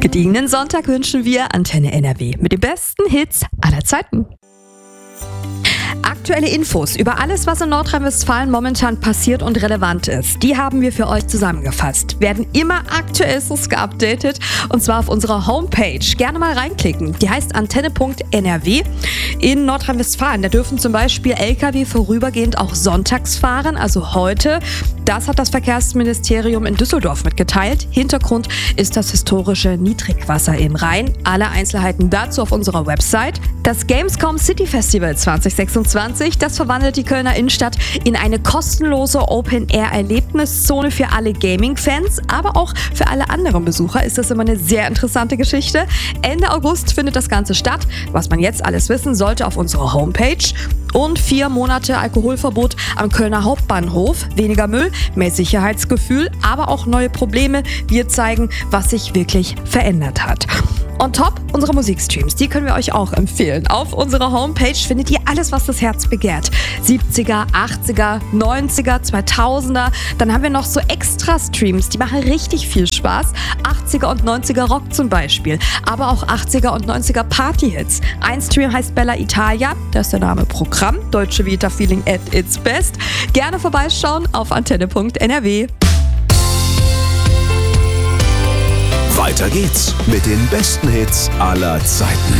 Gediegenen Sonntag wünschen wir Antenne NRW mit den besten Hits aller Zeiten. Aktuelle Infos über alles, was in Nordrhein-Westfalen momentan passiert und relevant ist, die haben wir für euch zusammengefasst. Werden immer aktuellstes geupdatet und zwar auf unserer Homepage. Gerne mal reinklicken. Die heißt antenne.nrw. In Nordrhein-Westfalen, da dürfen zum Beispiel LKW vorübergehend auch sonntags fahren, also heute. Das hat das Verkehrsministerium in Düsseldorf mitgeteilt. Hintergrund ist das historische Niedrigwasser im Rhein. Alle Einzelheiten dazu auf unserer Website. Das Gamescom City Festival 2026, das verwandelt die Kölner Innenstadt in eine kostenlose Open-Air-Erlebniszone für alle Gaming-Fans, aber auch für alle anderen Besucher ist das immer eine sehr interessante Geschichte. Ende August findet das Ganze statt. Was man jetzt alles wissen sollte, auf unserer Homepage. Und 4 Monate Alkoholverbot am Kölner Hauptbahnhof. Weniger Müll, mehr Sicherheitsgefühl, aber auch neue Probleme. Wir zeigen, was sich wirklich verändert hat. On top unsere Musikstreams, die können wir euch auch empfehlen. Auf unserer Homepage findet ihr alles, was das Herz begehrt. 70er, 80er, 90er, 2000er. Dann haben wir noch so Extra-Streams, die machen richtig viel Spaß. 80er und 90er Rock zum Beispiel, aber auch 80er und 90er Party-Hits. Ein Stream heißt Bella Italia, da ist der Name Programm. Deutsche Vita Feeling at its best. Gerne vorbeischauen auf antenne.nrw. Weiter geht's mit den besten Hits aller Zeiten.